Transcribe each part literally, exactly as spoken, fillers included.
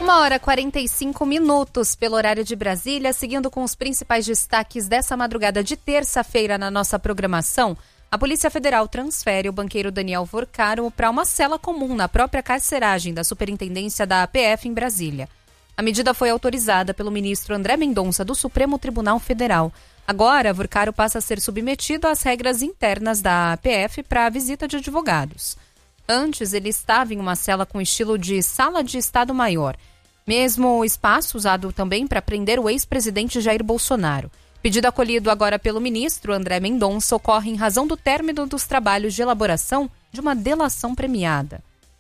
Uma hora e quarenta e cinco minutos pelo horário de Brasília, seguindo com os principais destaques dessa madrugada de terça-feira na nossa programação. A Polícia Federal transfere o banqueiro Daniel Vorcaro para uma cela comum na própria carceragem da Superintendência da A P F em Brasília. A medida foi autorizada pelo ministro André Mendonça do Supremo Tribunal Federal. Agora, Vorcaro passa a ser submetido às regras internas da A P F para a visita de advogados. Antes, ele estava em uma cela com estilo de sala de Estado-Maior, mesmo espaço usado também para prender o ex-presidente Jair Bolsonaro. Pedido acolhido agora pelo ministro André Mendonça ocorre em razão do término dos trabalhos de elaboração de uma delação premiada.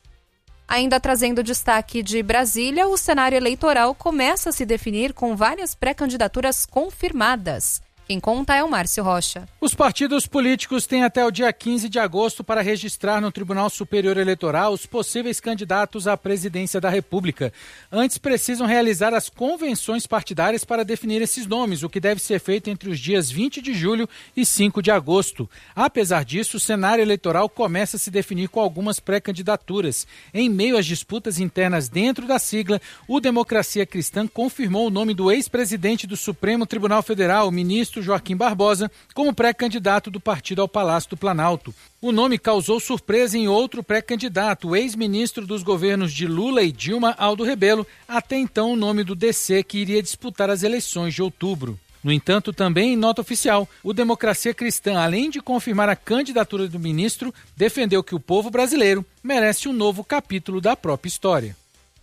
Ainda trazendo destaque de Brasília, o cenário eleitoral começa a se definir com várias pré-candidaturas confirmadas. Quem conta é o Márcio Rocha. Os partidos políticos têm até o dia quinze de agosto para registrar no Tribunal Superior Eleitoral os possíveis candidatos à presidência da República. Antes, precisam realizar as convenções partidárias para definir esses nomes, o que deve ser feito entre os dias vinte de julho e cinco de agosto. Apesar disso, o cenário eleitoral começa a se definir com algumas pré-candidaturas. Em meio às disputas internas dentro da sigla, o Democracia Cristã confirmou o nome do ex-presidente do Supremo Tribunal Federal, o ministro Joaquim Barbosa, como pré-candidato do partido ao Palácio do Planalto. O nome causou surpresa em outro pré-candidato, o ex-ministro dos governos de Lula e Dilma, Aldo Rebelo, até então o nome do D C que iria disputar as eleições de outubro. No entanto, também em nota oficial, o Democracia Cristã, além de confirmar a candidatura do ministro, defendeu que o povo brasileiro merece um novo capítulo da própria história.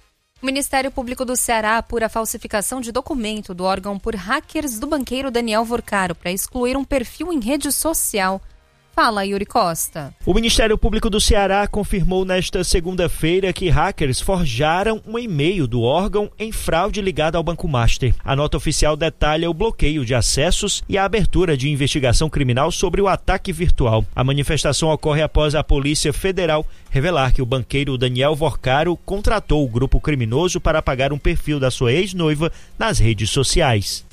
O Ministério Público do Ceará apura a falsificação de documento do órgão por hackers do banqueiro Daniel Vorcaro para excluir um perfil em rede social. Fala, Yuri Costa. O Ministério Público do Ceará confirmou nesta segunda-feira que hackers forjaram um e-mail do órgão em fraude ligada ao Banco Master. A nota oficial detalha o bloqueio de acessos e a abertura de investigação criminal sobre o ataque virtual. A manifestação ocorre após a Polícia Federal revelar que o banqueiro Daniel Vorcaro contratou o grupo criminoso para apagar um perfil da sua ex-noiva nas redes sociais.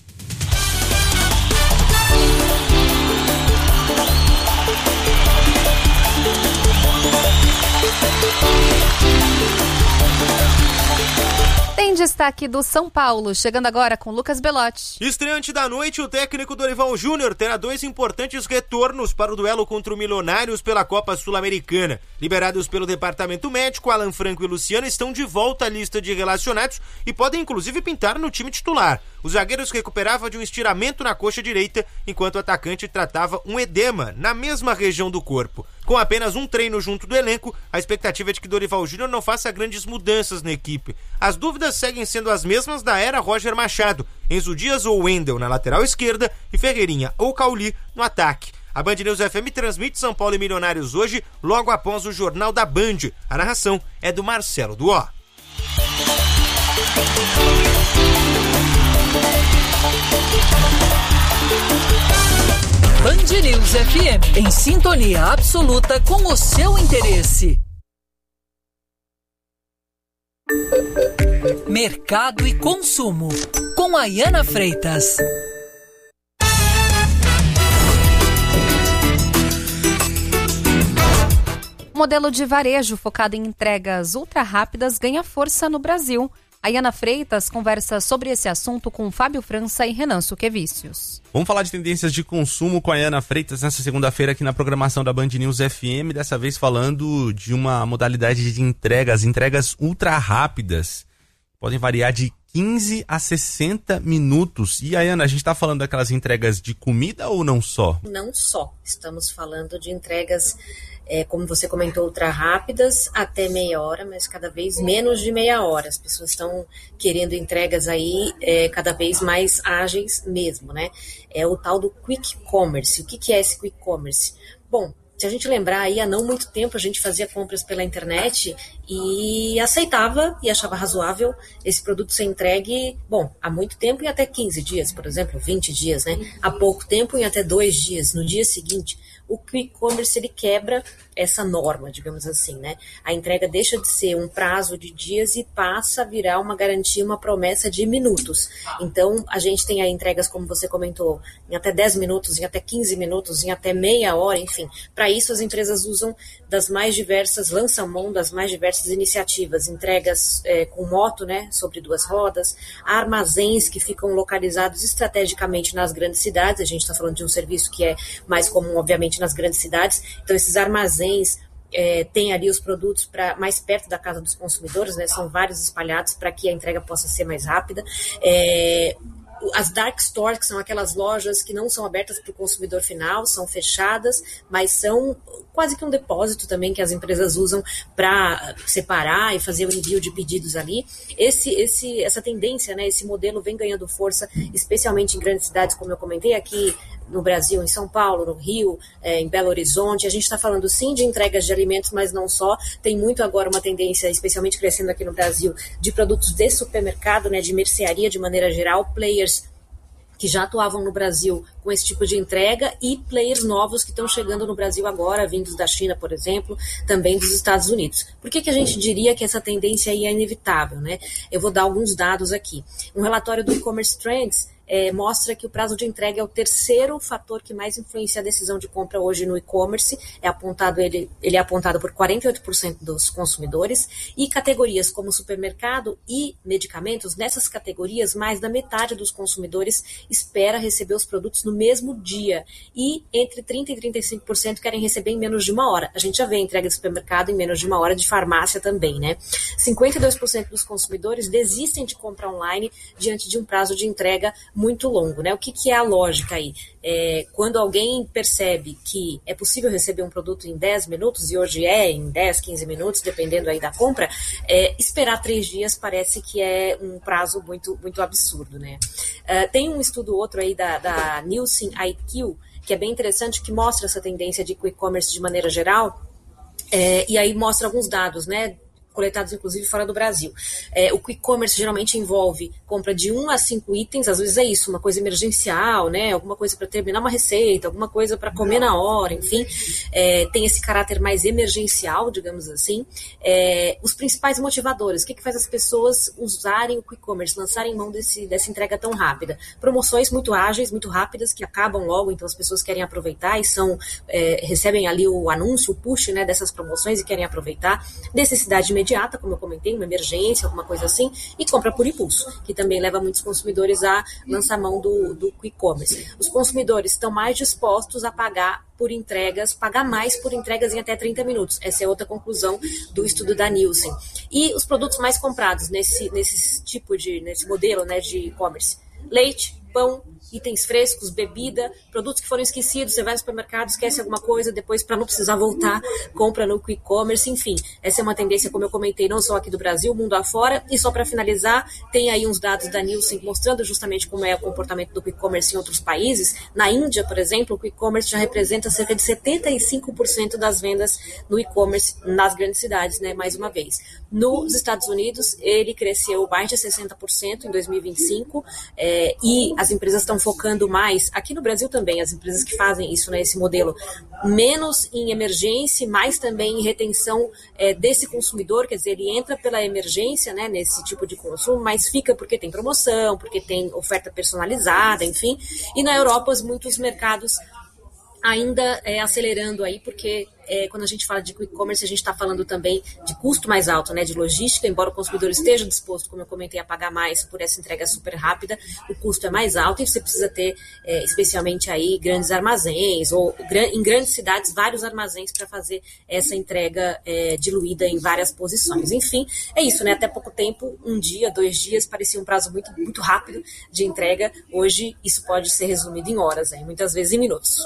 Tem destaque do São Paulo, chegando agora com Lucas Belotti. Estreante da noite, o técnico Dorival Júnior terá dois importantes retornos para o duelo contra o Milionários pela Copa Sul-Americana. Liberados pelo departamento médico, Alan Franco e Luciano estão de volta à lista de relacionados e podem inclusive pintar no time titular. O zagueiro se recuperava de um estiramento na coxa direita, enquanto o atacante tratava um edema na mesma região do corpo. Com apenas um treino junto do elenco, a expectativa é de que Dorival Júnior não faça grandes mudanças na equipe. As dúvidas seguem sendo as mesmas da era Roger Machado: Enzo Dias ou Wendel na lateral esquerda e Ferreirinha ou Cauli no ataque. A Band News F M transmite São Paulo e Milionários hoje, logo após o Jornal da Band. A narração é do Marcelo Duó. Band News F M, em sintonia absoluta com o seu interesse. Mercado e consumo, com Ayana Freitas. O modelo de varejo focado em entregas ultra rápidas ganha força no Brasil. Ayana Freitas conversa sobre esse assunto com Fábio França e Renan Suquevicius. Vamos falar de tendências de consumo com a Ayana Freitas nessa segunda-feira aqui na programação da Band News F M, dessa vez falando de uma modalidade de entregas, entregas ultra rápidas. Podem variar de quinze a sessenta minutos. E, Ayana, a gente está falando daquelas entregas de comida ou não só? Não só. Estamos falando de entregas, é, como você comentou, ultra rápidas, até meia hora, mas cada vez menos de meia hora. As pessoas estão querendo entregas aí é, cada vez mais ágeis mesmo, né? É o tal do Quick Commerce. O que, que é esse Quick Commerce? Bom, se a gente lembrar aí, há não muito tempo a gente fazia compras pela internet e aceitava e achava razoável esse produto ser entregue, bom, há muito tempo em até quinze dias, por exemplo, vinte dias, né? Há pouco tempo em até dois dias, no dia seguinte. O Quick Commerce, ele quebra essa norma, digamos assim, né? A entrega deixa de ser um prazo de dias e passa a virar uma garantia, uma promessa de minutos. Então, a gente tem aí entregas, como você comentou, em até dez minutos, em até quinze minutos, em até meia hora, enfim. Para isso, as empresas usam das mais diversas, lançam mão das mais diversas iniciativas, entregas é, com moto, né, sobre duas rodas, armazéns que ficam localizados estrategicamente nas grandes cidades. A gente está falando de um serviço que é mais comum, obviamente, nas grandes cidades. Então, esses armazéns é, têm ali os produtos pra, mais perto da casa dos consumidores, né, são vários espalhados para que a entrega possa ser mais rápida. É, As dark stores, que são aquelas lojas que não são abertas para o consumidor final, são fechadas, mas são quase que um depósito também que as empresas usam para separar e fazer o envio de pedidos ali. Esse, esse, essa tendência, né, esse modelo vem ganhando força, especialmente em grandes cidades, como eu comentei aqui no Brasil, em São Paulo, no Rio, é, em Belo Horizonte. A gente está falando sim de entregas de alimentos, mas não só. Tem muito agora uma tendência, especialmente crescendo aqui no Brasil, de produtos de supermercado, né, de mercearia de maneira geral, players que já atuavam no Brasil com esse tipo de entrega e players novos que estão chegando no Brasil agora, vindos da China, por exemplo, também dos Estados Unidos. Por que que a gente diria que essa tendência aí é inevitável, né? Eu vou dar alguns dados aqui. Um relatório do E-Commerce Trends É, mostra que o prazo de entrega é o terceiro fator que mais influencia a decisão de compra hoje no e-commerce. É apontado, ele, ele é apontado por quarenta e oito por cento dos consumidores. E categorias como supermercado e medicamentos, nessas categorias, mais da metade dos consumidores espera receber os produtos no mesmo dia. E entre trinta por cento e trinta e cinco por cento querem receber em menos de uma hora. A gente já vê a entrega de supermercado em menos de uma hora, de farmácia também, né? cinquenta e dois por cento dos consumidores desistem de compra online diante de um prazo de entrega muito longo, né? O que, que é a lógica aí? É, quando alguém percebe que é possível receber um produto em dez minutos, e hoje é em dez, quinze minutos, dependendo aí da compra, é, esperar três dias parece que é um prazo muito, muito absurdo, né? Uh, tem um estudo outro aí da, da Nielsen I Q, que é bem interessante, que mostra essa tendência de e-commerce de maneira geral, é, e aí mostra alguns dados, né? Coletados inclusive fora do Brasil. É, o e-commerce geralmente envolve compra de um a cinco itens, às vezes é isso, uma coisa emergencial, né? Alguma coisa para terminar uma receita, alguma coisa para comer na hora, enfim. É, tem esse caráter mais emergencial, digamos assim. É, os principais motivadores, o que, que faz as pessoas usarem o e-commerce, lançarem mão desse, dessa entrega tão rápida? Promoções muito ágeis, muito rápidas, que acabam logo, então as pessoas querem aproveitar e são, é, recebem ali o anúncio, o push, né, dessas promoções e querem aproveitar. Necessidade imediata, como eu comentei, uma emergência, alguma coisa assim, e compra por impulso, que também leva muitos consumidores a lançar mão do, do e-commerce. Os consumidores estão mais dispostos a pagar por entregas, pagar mais por entregas em até trinta minutos. Essa é outra conclusão do estudo da Nielsen. E os produtos mais comprados nesse, nesse tipo de, nesse modelo, né, de e-commerce: leite, pão, itens frescos, bebida, produtos que foram esquecidos, você vai no supermercado, esquece alguma coisa, depois, para não precisar voltar, compra no e-commerce, enfim. Essa é uma tendência, como eu comentei, não só aqui do Brasil, mundo afora. E só para finalizar, tem aí uns dados da Nielsen mostrando justamente como é o comportamento do e-commerce em outros países. Na Índia, por exemplo, o e-commerce já representa cerca de setenta e cinco por cento das vendas no e-commerce nas grandes cidades, né, mais uma vez. Nos Estados Unidos, ele cresceu mais de sessenta por cento em dois mil e vinte e cinco, é, e as empresas estão focando mais, aqui no Brasil também, as empresas que fazem isso, né, esse modelo, menos em emergência, mais também em retenção é, desse consumidor, quer dizer, ele entra pela emergência, né, nesse tipo de consumo, mas fica porque tem promoção, porque tem oferta personalizada, enfim. E na Europa, muitos mercados ainda é, acelerando aí, porque é, quando a gente fala de e-commerce, a gente está falando também de custo mais alto, né, de logística. Embora o consumidor esteja disposto, como eu comentei, a pagar mais por essa entrega super rápida, o custo é mais alto e você precisa ter, é, especialmente aí, grandes armazéns, ou em grandes cidades, vários armazéns para fazer essa entrega é, diluída em várias posições. Enfim, é isso, né? Até pouco tempo, um dia, dois dias, parecia um prazo muito, muito rápido de entrega. Hoje, isso pode ser resumido em horas, aí, muitas vezes em minutos.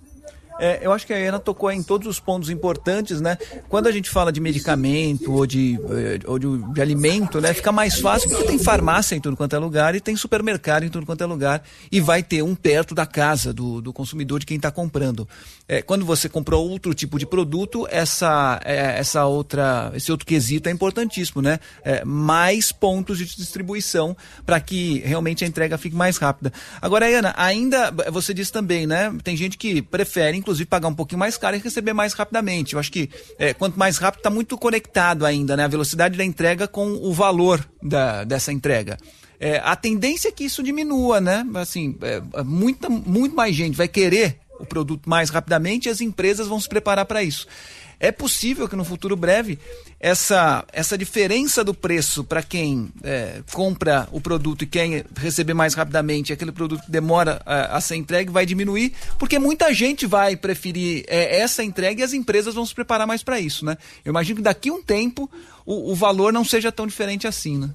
É, eu acho que a Ana tocou em todos os pontos importantes, né? Quando a gente fala de medicamento ou de, ou de, de alimento, né? Fica mais fácil porque tem farmácia em tudo quanto é lugar e tem supermercado em tudo quanto é lugar e vai ter um perto da casa do, do consumidor, de quem está comprando. É, quando você comprou outro tipo de produto, essa, é, essa outra, esse outro quesito é importantíssimo, né? É, mais pontos de distribuição para que realmente a entrega fique mais rápida. Agora, Ana, ainda você disse também, né? Tem gente que prefere, inclusive, inclusive, pagar um pouquinho mais caro e receber mais rapidamente. Eu acho que é, quanto mais rápido, está muito conectado ainda, né? A velocidade da entrega com o valor da, dessa entrega. É, a tendência é que isso diminua, né? Assim, é, muita, muito mais gente vai querer o produto mais rapidamente e as empresas vão se preparar para isso. É possível que no futuro breve essa, essa diferença do preço para quem é, compra o produto e quer receber mais rapidamente, aquele produto que demora a, a ser entregue, vai diminuir, porque muita gente vai preferir é, essa entrega e as empresas vão se preparar mais para isso, né? Eu imagino que daqui a um tempo o, o valor não seja tão diferente assim, né?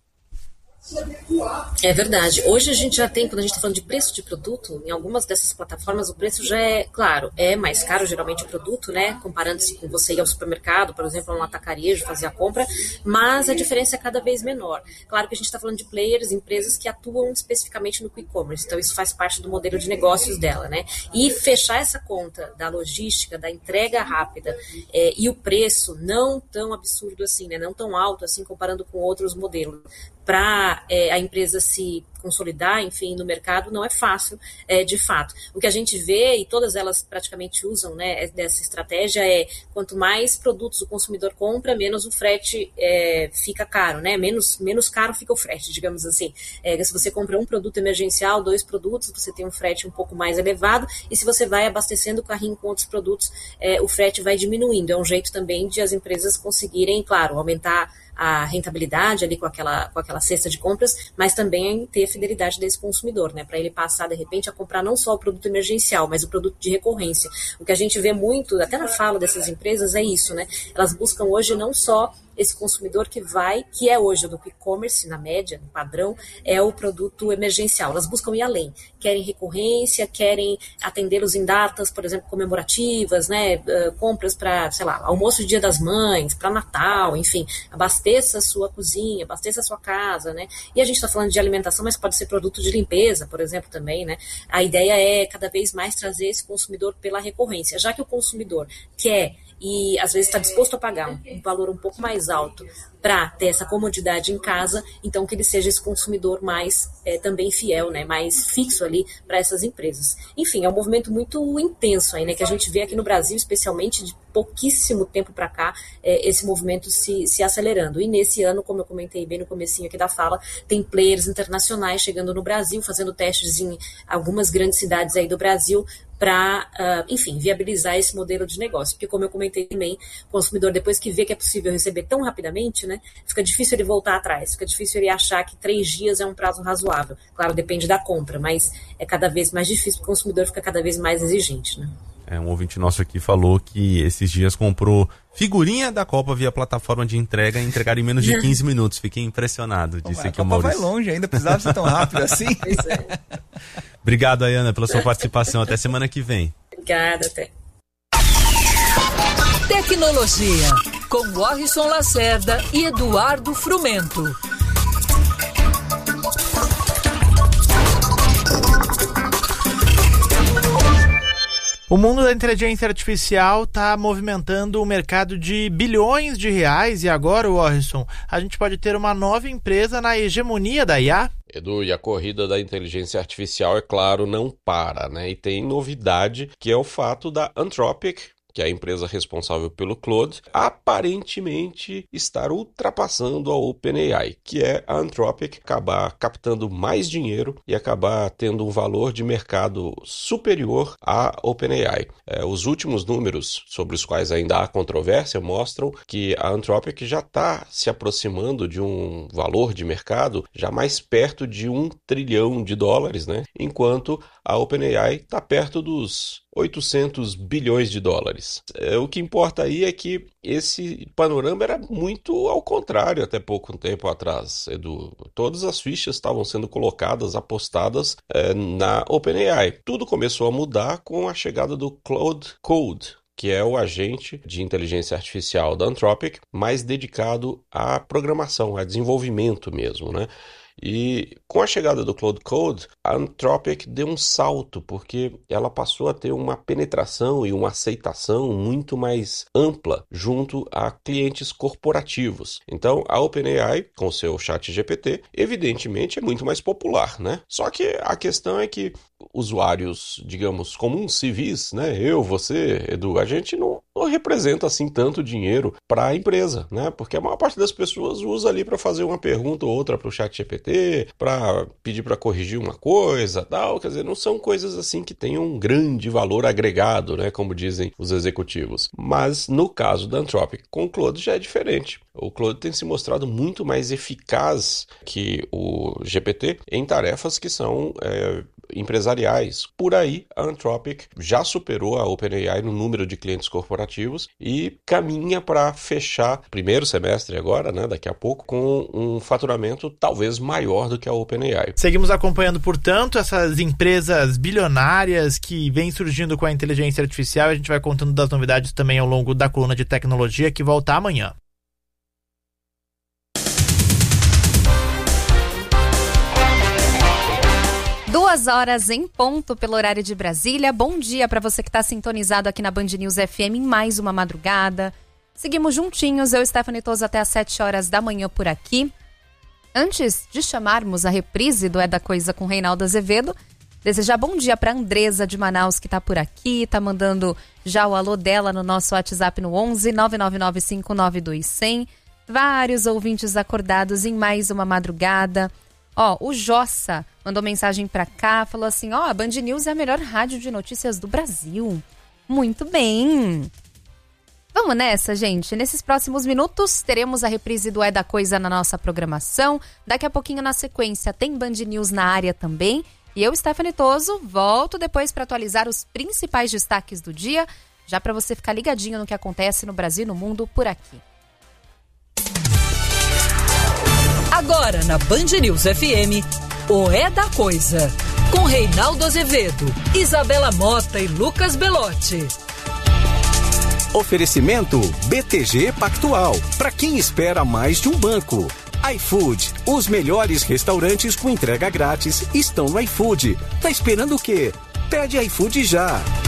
É verdade. Hoje a gente já tem, quando a gente está falando de preço de produto, em algumas dessas plataformas o preço já é, claro, é mais caro geralmente o produto, né? Comparando-se com você ir ao supermercado, por exemplo, a um atacarejo, fazer a compra, mas a diferença é cada vez menor. Claro que a gente está falando de players, empresas que atuam especificamente no e-commerce, então isso faz parte do modelo de negócios dela, né? E fechar essa conta da logística, da entrega rápida é, e o preço não tão absurdo assim, né? Não tão alto assim comparando com outros modelos, para é, a empresa se consolidar, enfim, no mercado, não é fácil, é, de fato. O que a gente vê, e todas elas praticamente usam, né, dessa estratégia, é quanto mais produtos o consumidor compra, menos o frete é, fica caro, né? Menos, menos caro fica o frete, digamos assim. É, se você compra um produto emergencial, dois produtos, você tem um frete um pouco mais elevado, e se você vai abastecendo o carrinho com outros produtos, é, o frete vai diminuindo. É um jeito também de as empresas conseguirem, claro, aumentar a rentabilidade ali com aquela, com aquela cesta de compras, mas também ter a fidelidade desse consumidor, né? Para ele passar, de repente, a comprar não só o produto emergencial, mas o produto de recorrência. O que a gente vê muito, até na fala dessas empresas, é isso, né? Elas buscam hoje não só esse consumidor que vai, que é hoje do e-commerce, na média, no padrão, é o produto emergencial. Elas buscam ir além. Querem recorrência, querem atendê-los em datas, por exemplo, comemorativas, né? Uh, compras para, sei lá, almoço de Dia das Mães, para Natal, enfim. Abasteça a sua cozinha, abasteça a sua casa, né? E a gente está falando de alimentação, mas pode ser produto de limpeza, por exemplo, também, né? A ideia é cada vez mais trazer esse consumidor pela recorrência. Já que o consumidor quer e às vezes está disposto a pagar um, um valor um pouco mais alto para ter essa comodidade em casa, então que ele seja esse consumidor mais é, também fiel, né, mais fixo ali para essas empresas. Enfim, é um movimento muito intenso aí, né, que a gente vê aqui no Brasil, especialmente de pouquíssimo tempo para cá, é, esse movimento se, se acelerando. E nesse ano, como eu comentei bem no comecinho aqui da fala, tem players internacionais chegando no Brasil, fazendo testes em algumas grandes cidades aí do Brasil, para, uh, enfim, viabilizar esse modelo de negócio. Porque, como eu comentei também, o consumidor, depois que vê que é possível receber tão rapidamente, né, fica difícil ele voltar atrás, fica difícil ele achar que três dias é um prazo razoável. Claro, depende da compra, mas é cada vez mais difícil, o consumidor fica cada vez mais exigente, né? É, um ouvinte nosso aqui falou que esses dias comprou figurinha da Copa via plataforma de entrega e entregaram em menos de quinze minutos. Fiquei impressionado, disse Pô, aqui o Maurício. Vai longe, ainda precisava ser tão rápido assim. Pois é. Obrigado, Ayana, pela sua participação. Até semana que vem. Obrigada, até. Tecnologia, com Warrison Lacerda e Eduardo Frumento. O mundo da inteligência artificial está movimentando o mercado de bilhões de reais e agora, Warrison, a gente pode ter uma nova empresa na hegemonia da I A? Edu, e a corrida da inteligência artificial, é claro, não para, né? E tem novidade, que é o fato da Anthropic, que é a empresa responsável pelo Claude, aparentemente estar ultrapassando a OpenAI, que é a Anthropic acabar captando mais dinheiro e acabar tendo um valor de mercado superior à OpenAI. É, os últimos números, sobre os quais ainda há controvérsia, mostram que a Anthropic já está se aproximando de um valor de mercado já mais perto de um trilhão de dólares, né? Enquanto a OpenAI está perto dos oitocentos bilhões de dólares. É, o que importa aí é que esse panorama era muito ao contrário até pouco tempo atrás, Edu. Todas as fichas estavam sendo colocadas, apostadas é, na OpenAI. Tudo começou a mudar com a chegada do Claude Code, que é o agente de inteligência artificial da Anthropic, mais dedicado à programação, a desenvolvimento mesmo, né? E com a chegada do Cloud Code, a Anthropic deu um salto, porque ela passou a ter uma penetração e uma aceitação muito mais ampla junto a clientes corporativos. Então, a OpenAI, com seu ChatGPT, evidentemente é muito mais popular, né? Só que a questão é que usuários, digamos, comuns, civis, né? Eu, você, Edu, a gente não, não representa assim tanto dinheiro para a empresa, né? Porque a maior parte das pessoas usa ali para fazer uma pergunta ou outra para o ChatGPT, para pedir para corrigir uma coisa, tal. Quer dizer, não são coisas assim que tenham um grande valor agregado, né? Como dizem os executivos. Mas no caso da Anthropic com o Claude já é diferente. O Claude tem se mostrado muito mais eficaz que o G P T em tarefas que são é, empresariais. Por aí, a Anthropic já superou a OpenAI no número de clientes corporativos e caminha para fechar o primeiro semestre agora, né, daqui a pouco, com um faturamento talvez maior do que a OpenAI. Seguimos acompanhando, portanto, essas empresas bilionárias que vêm surgindo com a inteligência artificial. A gente vai contando das novidades também ao longo da coluna de tecnologia, que volta amanhã. Duas horas em ponto pelo horário de Brasília. Bom dia para você que está sintonizado aqui na Band News F M em mais uma madrugada. Seguimos juntinhos, eu e Stephanie Toso até às sete horas da manhã por aqui. Antes de chamarmos a reprise do É da Coisa com Reinaldo Azevedo, desejar bom dia para Andresa de Manaus, que está por aqui, está mandando já o alô dela no nosso WhatsApp no onze nove nove nove cinco nove dois zero zero. Vários ouvintes acordados em mais uma madrugada. Ó, o Jossa mandou mensagem pra cá, falou assim, ó, a Band News é a melhor rádio de notícias do Brasil. Muito bem. Vamos nessa, gente. Nesses próximos minutos, teremos a reprise do É da Coisa na nossa programação. Daqui a pouquinho, na sequência, tem Band News na área também. E eu, Stephanie Toso, volto depois para atualizar os principais destaques do dia, já para você ficar ligadinho no que acontece no Brasil e no mundo por aqui. Agora na Band News F M, o É da Coisa, com Reinaldo Azevedo, Isabela Mota e Lucas Belotti. Oferecimento B T G Pactual, para quem espera mais de um banco. iFood, os melhores restaurantes com entrega grátis estão no iFood. Tá esperando o quê? Pede iFood já.